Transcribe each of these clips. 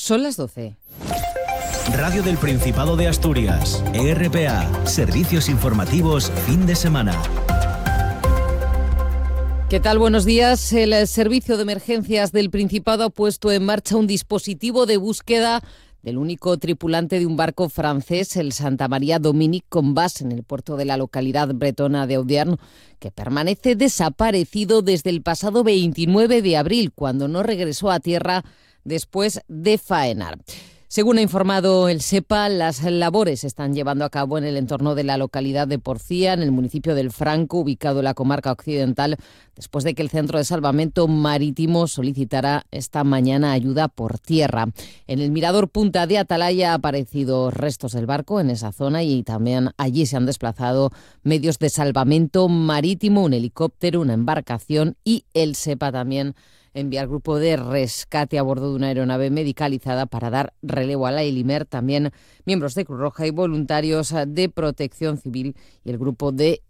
Son las 12. Radio del Principado de Asturias, RPA, servicios informativos fin de semana. ¿Qué tal? Buenos días. El Servicio de Emergencias del Principado ha puesto en marcha un dispositivo de búsqueda del único tripulante de un barco francés, el Santa María Dominique, con base en el puerto de la localidad bretona de Audierne, que permanece desaparecido desde el pasado 29 de abril, cuando no regresó a tierra después de faenar. Según ha informado el SEPA, las labores se están llevando a cabo en el entorno de la localidad de Porcía, en el municipio del Franco, ubicado en la comarca occidental, después de que el Centro de Salvamento Marítimo solicitara esta mañana ayuda por tierra. En el mirador Punta de Atalaya han aparecido restos del barco en esa zona y también allí se han desplazado medios de salvamento marítimo, un helicóptero, una embarcación y el SEPA también enviar grupo de rescate a bordo de una aeronave medicalizada para dar relevo a la Elimer, también miembros de Cruz Roja y voluntarios de Protección Civil y el grupo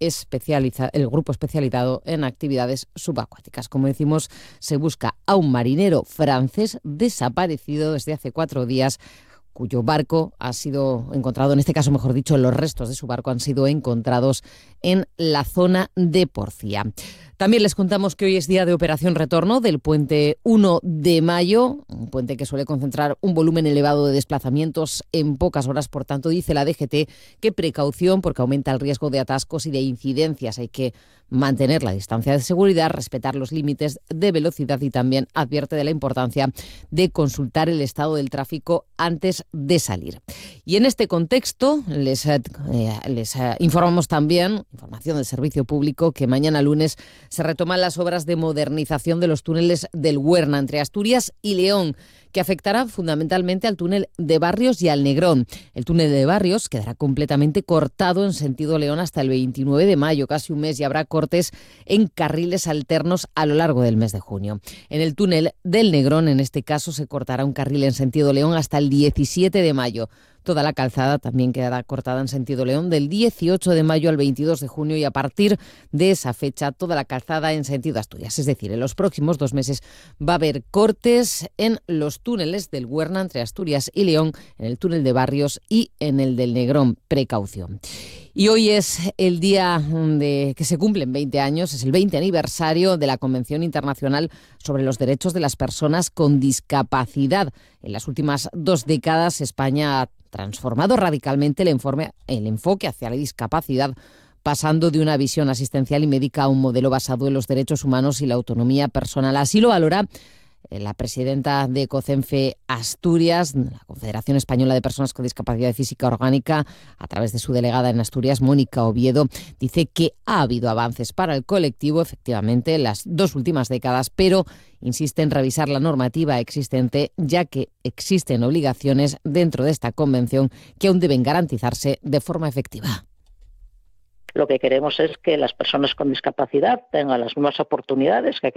especializado en actividades subacuáticas. Como decimos, se busca a un marinero francés desaparecido desde hace 4 días, cuyo barco ha sido encontrado, en este caso, mejor dicho, los restos de su barco han sido encontrados en la zona de Porcía. También les contamos que hoy es día de operación retorno del puente 1 de mayo, un puente que suele concentrar un volumen elevado de desplazamientos en pocas horas. Por tanto, dice la DGT que precaución porque aumenta el riesgo de atascos y de incidencias. Hay que mantener la distancia de seguridad, respetar los límites de velocidad y también advierte de la importancia de consultar el estado del tráfico antes de salir. Y en este contexto les informamos también, información del servicio público, que mañana lunes se retoman las obras de modernización de los túneles del Huerna entre Asturias y León, que afectarán fundamentalmente al túnel de Barrios y al Negrón. El túnel de Barrios quedará completamente cortado en sentido León hasta el 29 de mayo, casi un mes, y habrá cortes en carriles alternos a lo largo del mes de junio. En el túnel del Negrón, en este caso, se cortará un carril en sentido León hasta el 17 de mayo. Toda la calzada también quedará cortada en sentido León del 18 de mayo al 22 de junio y a partir de esa fecha toda la calzada en sentido Asturias. Es decir, en los próximos 2 meses va a haber cortes en los túneles del Huerna entre Asturias y León, en el túnel de Barrios y en el del Negrón. Precaución. Y hoy es el día de que se cumplen 20 años, es el 20 aniversario de la Convención Internacional sobre los Derechos de las Personas con Discapacidad. En las últimas 2 décadas, España ha transformado radicalmente el enfoque hacia la discapacidad, pasando de una visión asistencial y médica a un modelo basado en los derechos humanos y la autonomía personal. Así lo valora la presidenta de COCENFE Asturias, la Confederación Española de Personas con Discapacidad Física Orgánica, a través de su delegada en Asturias, Mónica Oviedo. Dice que ha habido avances para el colectivo, efectivamente, en las 2 últimas décadas, pero insiste en revisar la normativa existente, ya que existen obligaciones dentro de esta convención que aún deben garantizarse de forma efectiva. Lo que queremos es que las personas con discapacidad tengan las mismas oportunidades que